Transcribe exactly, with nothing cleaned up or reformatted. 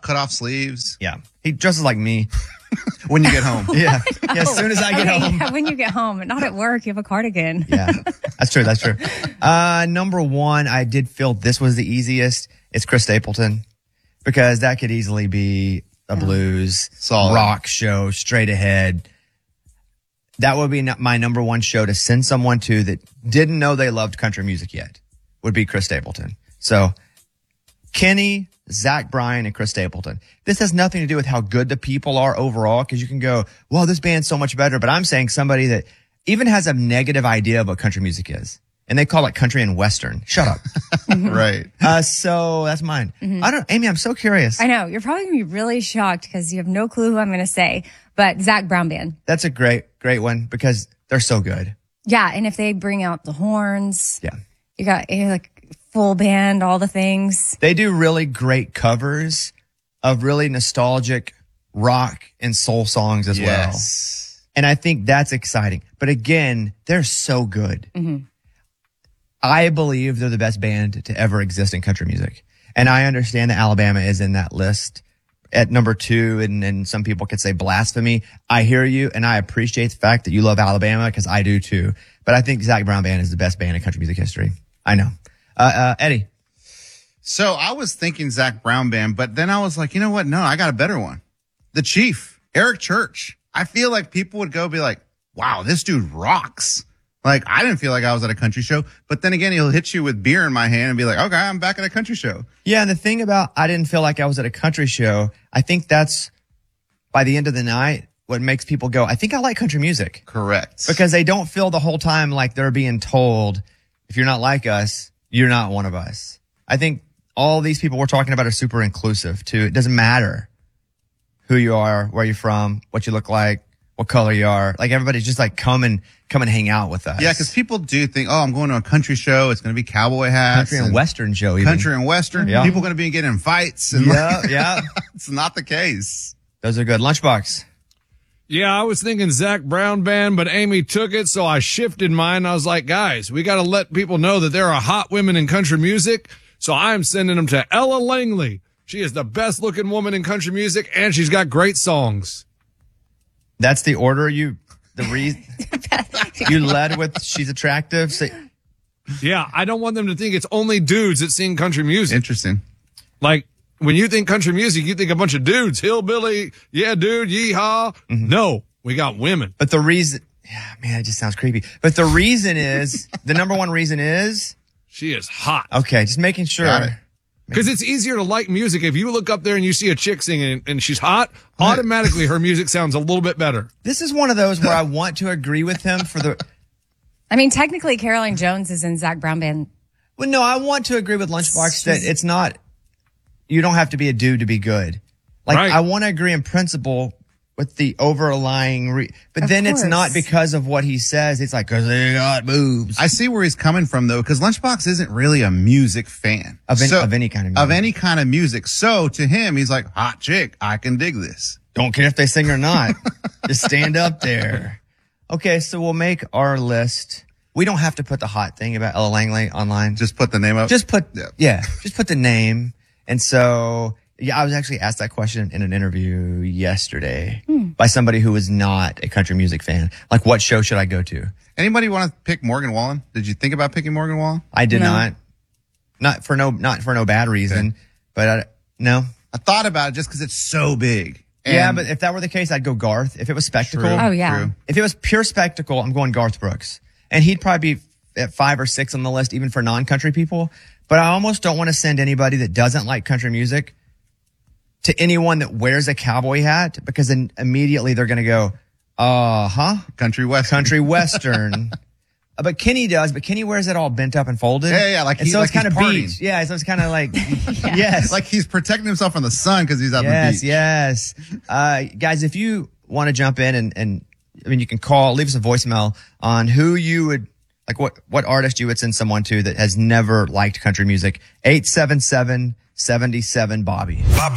cut off sleeves. Yeah. He dresses like me. When you get home. Yeah. yeah. As soon as I get okay, home. Yeah, when you get home, not at work, you have a cardigan. Yeah. That's true. That's true. Uh, number one, I did feel this was the easiest. It's Chris Stapleton, because that could easily be a yeah. blues Solid. rock show straight ahead. That would be my number one show to send someone to that didn't know they loved country music yet, would be Chris Stapleton. So Kenny, Zach Bryan, and Chris Stapleton. This has nothing to do with how good the people are overall, because you can go, well, this band's so much better. But I'm saying somebody that even has a negative idea of what country music is, and they call it country and western. Shut up. Right. Uh, so that's mine. Mm-hmm. I don't, Amy, I'm so curious. I know. You're probably going to be really shocked because you have no clue who I'm going to say, but Zach Brown Band. That's a great, great one because they're so good. Yeah. And if they bring out the horns. Yeah. You got you're like full band, all the things. They do really great covers of really nostalgic rock and soul songs as yes. well. And I think that's exciting. But again, they're so good. Mm-hmm. I believe they're the best band to ever exist in country music. And I understand that Alabama is in that list at number two. And, and some people could say blasphemy. I hear you. And I appreciate the fact that you love Alabama, because I do too. But I think Zach Brown Band is the best band in country music history. I know. Uh, uh, Eddie. So I was thinking Zach Brown Band, but then I was like, you know what? No, I got a better one. The Chief, Eric Church. I feel like people would go be like, wow, this dude rocks. Like, I didn't feel like I was at a country show, but then again, he'll hit you with beer in my hand and be like, okay, I'm back at a country show. Yeah. And the thing about, I didn't feel like I was at a country show. I think that's by the end of the night, what makes people go, I think I like country music. Correct. Because they don't feel the whole time like they're being told, if you're not like us, you're not one of us. I think all these people we're talking about are super inclusive too. It doesn't matter who you are, where you're from, what you look like, what color you are. Like, everybody's just like, come and come and hang out with us. Yeah, because people do think, oh, I'm going to a country show. It's going to be cowboy hats. Country and, and western show. Even. Country and western. Yeah. People are going to be getting in fights. And yeah, like, yeah. It's not the case. Those are good. Lunchbox. Yeah, I was thinking Zach Brown Band, but Amy took it, so I shifted mine. I was like, guys, we got to let people know that there are hot women in country music, so I'm sending them to Ella Langley. She is the best-looking woman in country music, and she's got great songs. That's the order you, the reason you led with she's attractive. So, yeah, I don't want them to think it's only dudes that sing country music. Interesting. Like, when you think country music, you think a bunch of dudes, hillbilly, yeah, dude, yeehaw. Mm-hmm. No, we got women. But the reason, yeah, man, it just sounds creepy. But the reason is, the number one reason is? She is hot. Okay, just making sure. Because it's easier to like music. If you look up there and you see a chick singing and she's hot, automatically her music sounds a little bit better. This is one of those where I want to agree with him for the... I mean, technically, Caroline Jones is in Zach Brown Band. Well, no, I want to agree with Lunchbox that it's not... You don't have to be a dude to be good. Like, right. I want to agree in principle with the overlying, re- but of then course. It's not because of what he says. It's like, cause they got boobs. I see where he's coming from though, cause Lunchbox isn't really a music fan. Of any, so, of any kind of music. Of any kind of music. So to him, he's like, hot chick, I can dig this. Don't care if they sing or not. Just stand up there. Okay. So we'll make our list. We don't have to put the hot thing about Ella Langley online. Just put the name up. Just put, yeah, yeah just put the name. And so, yeah, I was actually asked that question in an interview yesterday hmm. by somebody who was not a country music fan. Like, what show should I go to? Anybody want to pick Morgan Wallen? Did you think about picking Morgan Wallen? I did no. not. Not for no, not for no bad reason, okay. but I, no. I thought about it just because it's so big. And yeah, but if that were the case, I'd go Garth. If it was spectacle. True, oh, yeah. True. If it was pure spectacle, I'm going Garth Brooks. And he'd probably be at five or six on the list, even for non-country people. But I almost don't want to send anybody that doesn't like country music to anyone that wears a cowboy hat, because then immediately they're going to go, uh huh, country western, country western. uh, but Kenny does, but Kenny wears it all bent up and folded. Yeah, yeah, like and he, so like it's kind of partying. beach. Yeah, so it's kind of like, yeah. yes, like he's protecting himself from the sun because he's out yes, on the beach. Yes, yes. Uh, guys, if you want to jump in and, and I mean, you can call, leave us a voicemail on who you would. Like what, what artist you would send someone to that has never liked country music. eight seven seven, seven seven, Bobby. Bob